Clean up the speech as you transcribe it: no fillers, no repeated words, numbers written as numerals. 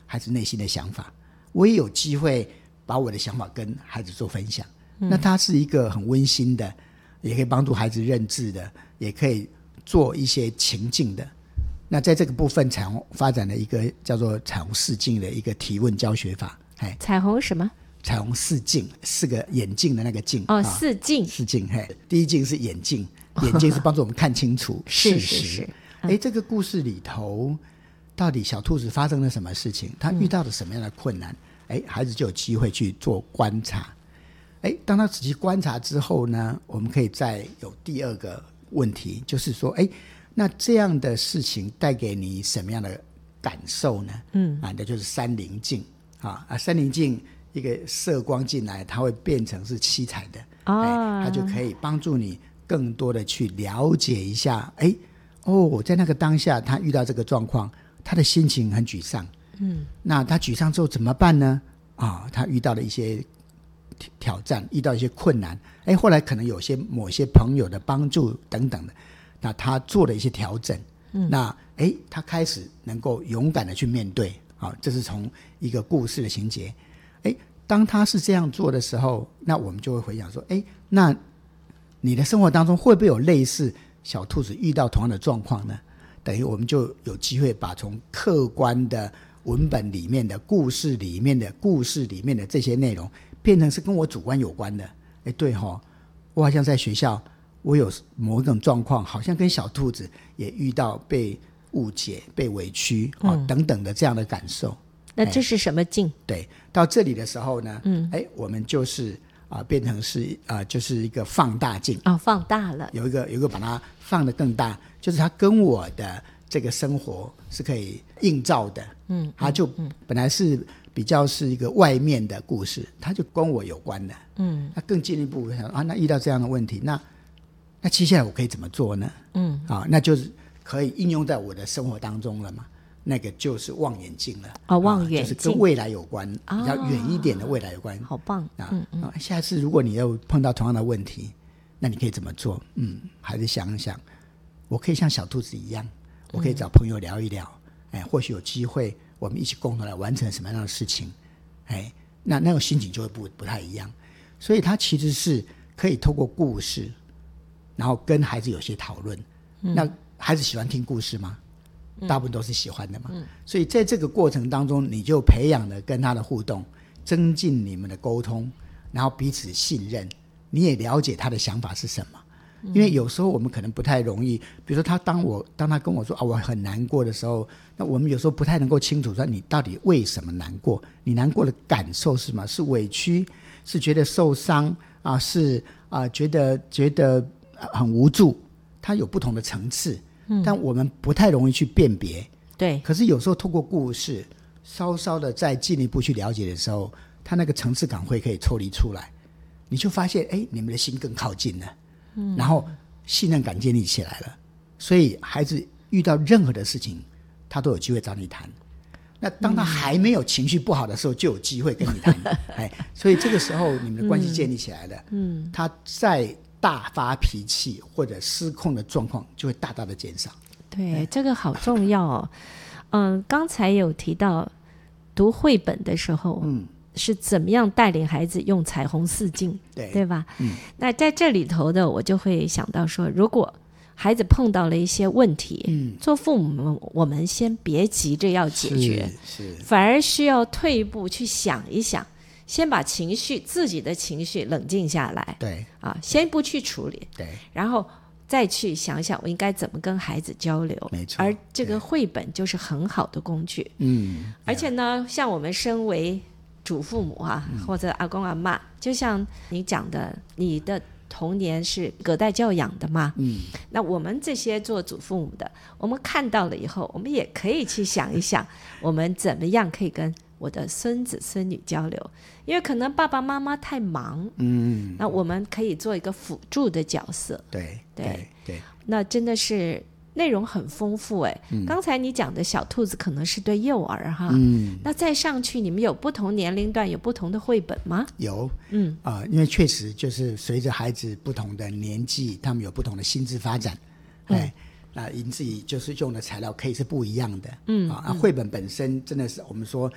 孩子内心的想法，我也有机会把我的想法跟孩子做分享。那它是一个很温馨的，也可以帮助孩子认字的，也可以做一些情境的。那在这个部分，彩虹发展了一个叫做彩虹四镜的一个提问教学法。 彩虹什么？ 彩虹四镜，四个眼镜的那个镜。 四镜。 四镜，第一镜是眼镜，眼镜是帮助我们看清楚事实。这个故事里头，到底小兔子发生了什么事情？他遇到了什么样的困难？孩子就有机会去做观察。当他仔细观察之后呢，我们可以再有第二个问题，就是说那这样的事情带给你什么样的感受呢？那就是三棱镜三棱镜一个射光进来，它会变成是七彩的它就可以帮助你更多的去了解一下在那个当下他遇到这个状况，他的心情很沮丧那他沮丧之后怎么办呢？他遇到了一些挑战，遇到一些困难后来可能有某些朋友的帮助等等的，那他做了一些调整那他开始能够勇敢的去面对这是从一个故事的情节当他是这样做的时候，那我们就会回想说那你的生活当中会不会有类似小兔子遇到同样的状况呢？等于我们就有机会把从客观的文本里面的故事里面的这些内容变成是跟我主观有关的。对我好像在学校我有某一种状况，好像跟小兔子也遇到被误解被委屈等等的这样的感受。 那这是什么境？ 对，到这里的时候呢我们就是变成是就是一个放大镜放大了， 有一个把它放得更大，就是它跟我的这个生活是可以映照的它就本来是比较是一个外面的故事，它就跟我有关的那更进一步想那遇到这样的问题，那接下来我可以怎么做呢？那就是可以应用在我的生活当中了嘛。那个就是望远镜了望远镜就是跟未来有关比较远一点的未来有关好棒下次如果你又碰到同样的问题，那你可以怎么做？还是想一想，我可以像小兔子一样，我可以找朋友聊一聊或许有机会我们一起共同来完成什么样的事情那种心情就会不太一样。所以它其实是可以透过故事然后跟孩子有些讨论那孩子喜欢听故事吗？大部分都是喜欢的嘛所以在这个过程当中，你就培养了跟他的互动，增进你们的沟通，然后彼此信任，你也了解他的想法是什么因为有时候我们可能不太容易，比如说当他跟我说我很难过的时候，那我们有时候不太能够清楚说你到底为什么难过，你难过的感受是什么？是委屈，是觉得受伤是觉得很无助，它有不同的层次但我们不太容易去辨别。 对， 可是有时候透过故事稍稍的再进一步去了解的时候，它那个层次感会可以抽离出来，你就发现你们的心更靠近了然后信任感建立起来了，所以孩子遇到任何的事情他都有机会找你谈，那当他还没有情绪不好的时候就有机会跟你谈所以这个时候你们的关系建立起来了他在大发脾气或者失控的状况就会大大的减少。 对，这个好重要刚才有提到读绘本的时候是怎么样带领孩子用彩虹四镜 对吧那在这里头的我就会想到说，如果孩子碰到了一些问题做父母我们先别急着要解决反而需要退一步去想一想，先把自己的情绪冷静下来， 对先不去处理， 对， 然后再去想想我应该怎么跟孩子交流， 没错， 而这个绘本就是很好的工具而且呢像我们身为祖父母或者阿公阿嬷，就像你讲的你的童年是隔代教养的嘛那我们这些做祖父母的，我们看到了以后我们也可以去想一想我们怎么样可以跟我的孙子孙女交流，因为可能爸爸妈妈太忙那我们可以做一个辅助的角色。 对， 那真的是内容很丰富刚才你讲的小兔子可能是对幼儿那再上去你们有不同年龄段有不同的绘本吗？ 有因为确实就是随着孩子不同的年纪，他们有不同的心智发展因此就是用的材料可以是不一样的绘本本身真的是我们说